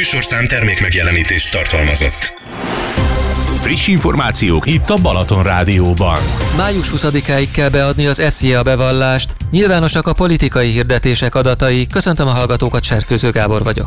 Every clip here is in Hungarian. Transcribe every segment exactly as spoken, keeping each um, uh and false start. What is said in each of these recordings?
műsorszám termékmegjelenítést tartalmazott. Friss információk itt a Balaton Rádióban. május huszadikáig kell beadni az es zé á bevallást. Nyilvánosak a politikai hirdetések adatai. Köszöntöm a hallgatókat, Serfőző Gábor vagyok.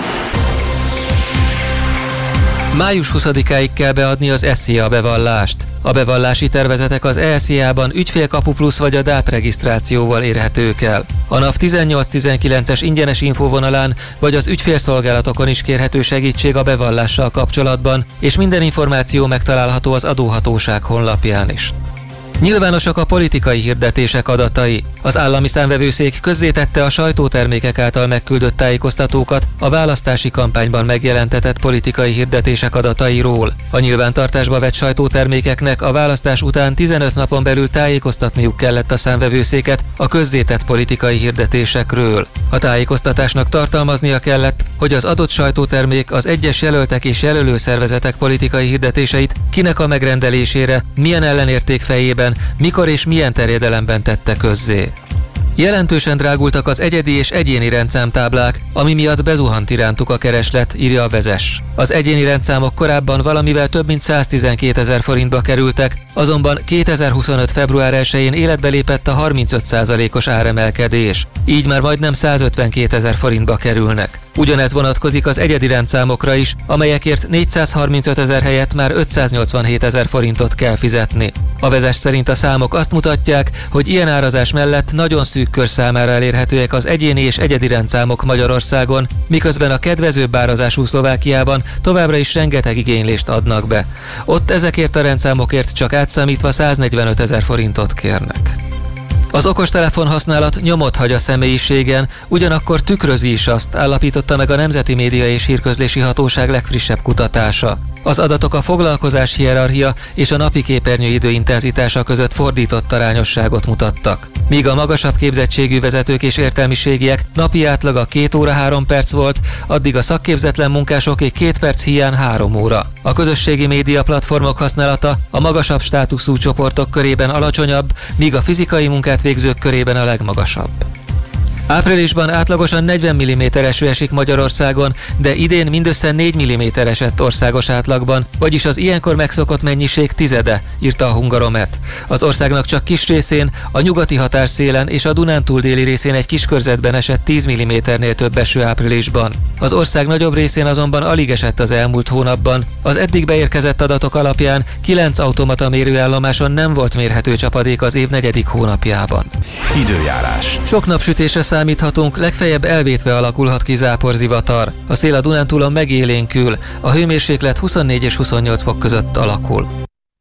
május huszadikáig kell beadni az es zé á bevallást. A bevallási tervezetek az e es zé á-ban ügyfélkapu plusz vagy a dé á pé regisztrációval érhetők el. A NAV tizennyolc tizenkilences ingyenes infóvonalán vagy az ügyfélszolgálatokon is kérhető segítség a bevallással kapcsolatban, és minden információ megtalálható az adóhatóság honlapján is. Nyilvánosak a politikai hirdetések adatai. Az állami számvevőszék közzétette a sajtótermékek által megküldött tájékoztatókat a választási kampányban megjelentetett politikai hirdetések adatairól. A nyilvántartásba vett sajtótermékeknek a választás után tizenöt napon belül tájékoztatniuk kellett a számvevőszéket a közzétett politikai hirdetésekről. A tájékoztatásnak tartalmaznia kellett, hogy az adott sajtótermék az egyes jelöltek és jelölő szervezetek politikai hirdetéseit kinek a megrendelésére, milyen ellenérték fejében, mikor és milyen terjedelemben tette közzé. Jelentősen drágultak az egyedi és egyéni rendszámtáblák, ami miatt bezuhant irántuk a kereslet, írja a Vezes. Az egyéni rendszámok korábban valamivel több mint száztizenkétezer forintba kerültek, azonban kétezer-huszonöt február elsején életbe lépett a harmincöt százalékos áremelkedés, így már majdnem százötvenkétezer forintba kerülnek. Ugyanez vonatkozik az egyedi rendszámokra is, amelyekért négyszázharmincötezer helyett már ötszáznyolcvanhétezer forintot kell fizetni. A Vezes szerint a számok azt mutatják, hogy ilyen árazás mellett nagyon szűk kör számára elérhetőek az egyéni és egyedi rendszámok Magyarországon, miközben a kedvezőbb árazású Szlovákiában továbbra is rengeteg igénylést adnak be. Ott ezekért a rendszámokért csak átszámítva száznegyvenötezer forintot kérnek. Az okostelefon használat nyomot hagy a személyiségen, ugyanakkor tükrözi is azt, állapította meg a Nemzeti Média és Hírközlési Hatóság legfrissebb kutatása. Az adatok a foglalkozás hierarchia és a napi képernyő időintenzitása között fordított arányosságot mutattak. Míg a magasabb képzettségű vezetők és értelmiségiek napi átlaga két óra három perc volt, addig a szakképzetlen munkásoké két perc hiány három óra. A közösségi média platformok használata a magasabb státuszú csoportok körében alacsonyabb, míg a fizikai munkát végzők körében a legmagasabb. Áprilisban átlagosan negyven milliméter eső esik Magyarországon, de idén mindössze négy milliméter esett országos átlagban, vagyis az ilyenkor megszokott mennyiség tizede, írta a Hungaromet. Az országnak csak kis részén, a nyugati határszélen és a Dunántúl déli részén egy kis körzetben esett tíz milliméternél több eső áprilisban. Az ország nagyobb részén azonban alig esett az elmúlt hónapban. Az eddig beérkezett adatok alapján kilenc automata mérőállomáson nem volt mérhető csapadék az év negyedik hónapjában. Időjárás. Sok napsütésre számíthatunk, legfeljebb elvétve alakulhat ki záporzivatar. A szél a Dunántúlon megélénkül, a hőmérséklet huszonnégy és huszonnyolc fok között alakul.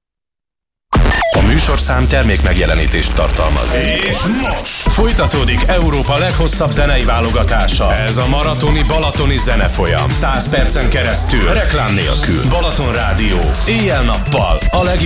A műsorszám termékmegjelenítést tartalmaz. És most folytatódik Európa leghosszabb zenei válogatása. Ez a maratoni balatoni zenefolyam. száz percen keresztül, reklám nélkül. Balaton Rádió. Éjjel-nappal a legjobb